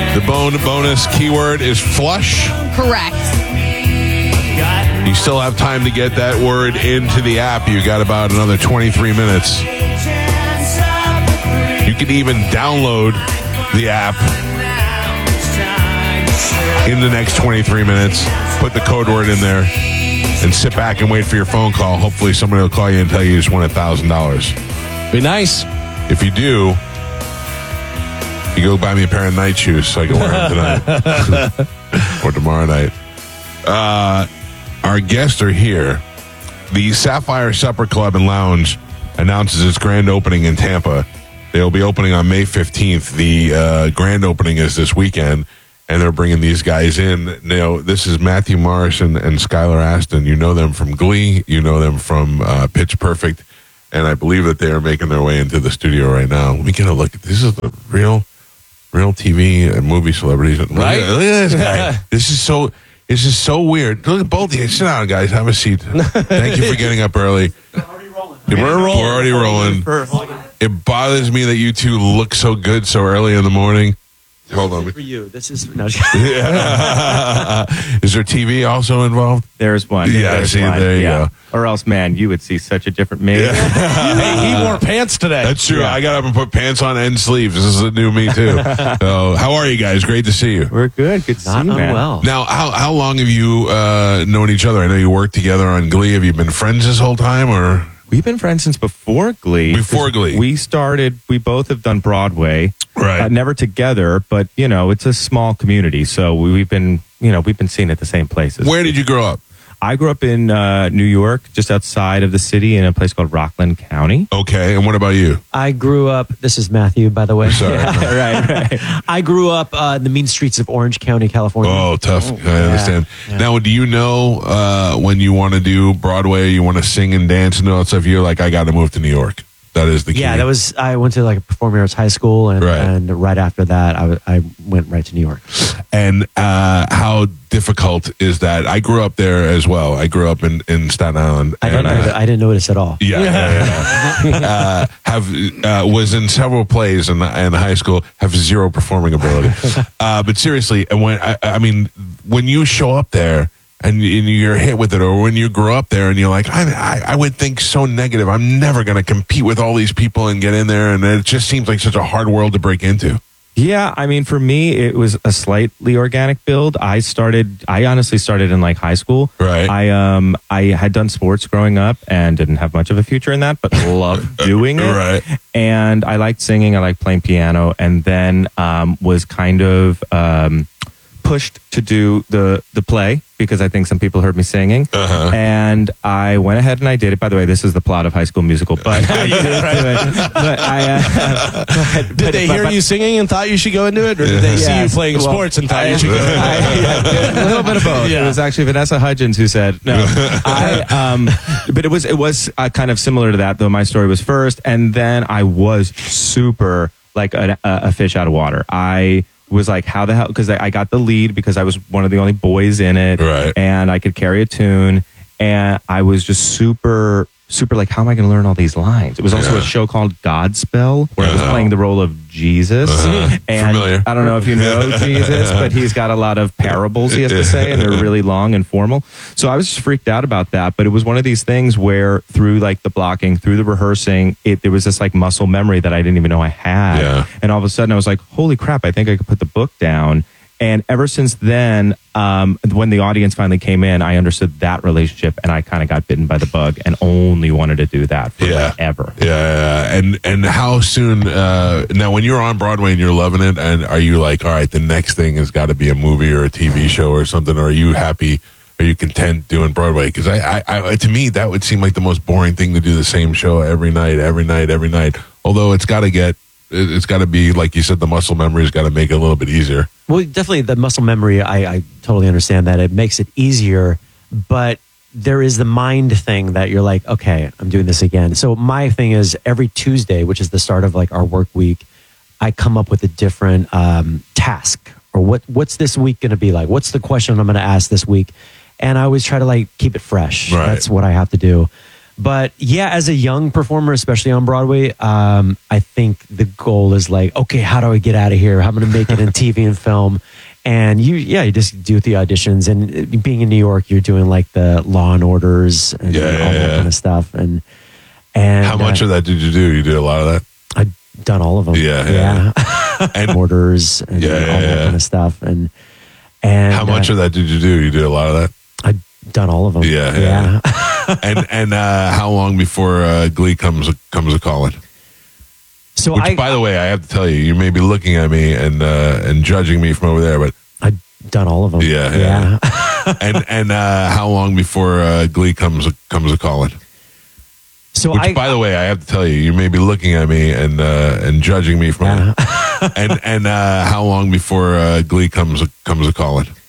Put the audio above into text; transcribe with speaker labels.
Speaker 1: The bonus keyword is flush.
Speaker 2: Correct.
Speaker 1: You still have time to get that word into the app. You got about another 23 minutes. You can even download the app in the next 23 minutes. Put the code word in there and sit back and wait for your phone call. Hopefully somebody will call you and tell you just won $1,000.
Speaker 3: Be nice.
Speaker 1: If you do, you go buy me a pair of night shoes so I can wear them tonight or tomorrow night. Our guests are here. The Sapphire Supper Club and Lounge announces its grand opening in Tampa. They'll be opening on May 15th. The grand opening is this weekend, and they're bringing these guys in. Now, this is Matthew Morrison and Skylar Astin. You know them from Glee. You know them from Pitch Perfect. And I believe that they are making their way into the studio right now. Let me get a look. This is the real TV and movie celebrities.
Speaker 3: Right?
Speaker 1: Look at this guy. This is so weird. Look at both of you. Sit down, guys. Have a seat. Thank you for getting up early. We're already rolling. It bothers me that you two look so good so early in the morning. Hold on.
Speaker 4: For you, this is no.
Speaker 1: Is there TV also involved?
Speaker 5: There's one.
Speaker 1: Yeah,
Speaker 5: There's
Speaker 1: see,
Speaker 5: one.
Speaker 1: there you go.
Speaker 5: Or else, man, you would see such a different me.
Speaker 1: Yeah.
Speaker 3: Hey, he wore pants today.
Speaker 1: That's true. Yeah. I got up and put pants on and sleeves. This is a new me too. So, how are you guys? Great to see you.
Speaker 5: We're good. Good to see you, man.
Speaker 4: Well.
Speaker 1: Now, how long have you known each other? I know you worked together on Glee. Have you been friends this whole time, or?
Speaker 5: We've been friends since before Glee.
Speaker 1: Before Glee.
Speaker 5: We both have done Broadway.
Speaker 1: Right.
Speaker 5: Never together, but, it's a small community. So we've been seen at the same places.
Speaker 1: Where did you grow up?
Speaker 5: I grew up in New York, just outside of the city in a place called Rockland County.
Speaker 1: Okay. And what about you?
Speaker 4: I grew up. This is Matthew, by the way.
Speaker 1: Sorry.
Speaker 5: Right.
Speaker 4: I grew up in the mean streets of Orange County, California.
Speaker 1: Oh, tough. I understand.
Speaker 4: Yeah.
Speaker 1: Now, do you know when you want to do Broadway, you want to sing and dance and all that stuff, you're like, I got to move to New York. That is the key.
Speaker 4: Yeah, I went to like a performing arts high school, and right after that, I went right to New York.
Speaker 1: And how difficult is that? I grew up there as well. I grew up in Staten Island.
Speaker 4: I didn't notice at all.
Speaker 1: Yeah. Was in several plays in high school. Have zero performing ability. But seriously, when you show up there and you're hit with it, or when you grow up there and you're like, I would think so negative. I'm never going to compete with all these people and get in there, and it just seems like such a hard world to break into.
Speaker 5: Yeah, for me, it was a slightly organic build. I honestly started in like high school.
Speaker 1: Right.
Speaker 5: I had done sports growing up and didn't have much of a future in that, but loved doing it.
Speaker 1: Right.
Speaker 5: And I liked singing. I liked playing piano, and then was kind of pushed to do the play because I think some people heard me singing.
Speaker 1: Uh-huh.
Speaker 5: And I went ahead and I did it. By the way, this is the plot of High School Musical. But
Speaker 3: did they hear you singing and thought you should go into it? Or did they see you playing sports and thought you should go into it?
Speaker 5: A little bit of both. Yeah. It was actually Vanessa Hudgens who said, no. But it was kind of similar to that, though my story was first. And then I was super like a fish out of water. I was like, how the hell? Because I got the lead because I was one of the only boys in it.
Speaker 1: Right.
Speaker 5: And I could carry a tune. And I was just super like, how am I going to learn all these lines? It was also a show called Godspell where I was playing the role of Jesus. And
Speaker 1: familiar.
Speaker 5: I don't know if you know Jesus, but he's got a lot of parables he has to say, and they're really long and formal. So I was just freaked out about that. But it was one of these things where through like the blocking, through the rehearsing, there was this like muscle memory that I didn't even know I had.
Speaker 1: Yeah.
Speaker 5: And all of a sudden I was like, holy crap, I think I could put the book down. And ever since then, when the audience finally came in, I understood that relationship, and I kind of got bitten by the bug and only wanted to do that forever.
Speaker 1: Yeah. And how soon, now when you're on Broadway and you're loving it, and are you like, all right, the next thing has got to be a movie or a TV show or something, or are you happy? Are you content doing Broadway? Because I to me, that would seem like the most boring thing to do the same show every night. Although it's got to be, like you said, the muscle memory's got to make it a little bit easier.
Speaker 4: Well, definitely the muscle memory, I totally understand that. It makes it easier, but there is the mind thing that you're like, okay, I'm doing this again. So my thing is every Tuesday, which is the start of like our work week, I come up with a different task, or what's this week going to be like? What's the question I'm going to ask this week? And I always try to like keep it fresh.
Speaker 1: Right.
Speaker 4: That's what I have to do. But yeah, as a young performer, especially on Broadway, I think the goal is like, okay, how do I get out of here? How am I going to make it in TV and film? And you just do the auditions. And being in New York, you're doing like the Law and Orders and all that kind of stuff. And
Speaker 1: how much of that did you do? You did a lot of that?
Speaker 4: I've done all of them.
Speaker 1: Yeah.
Speaker 4: And orders and all that kind of stuff. And
Speaker 1: how much of that did you do? You did a lot of that?
Speaker 4: I've done all of them.
Speaker 1: Yeah. and how long before Glee comes a calling?
Speaker 4: So
Speaker 1: Which, by the way, I have to tell you, you may be looking at me and judging me from over there, but
Speaker 4: I've done all of them.
Speaker 1: Yeah. and how long before Glee comes a calling?
Speaker 4: So
Speaker 1: Which, by the way, I have to tell you, you may be looking at me and judging me from and how long before Glee comes a calling?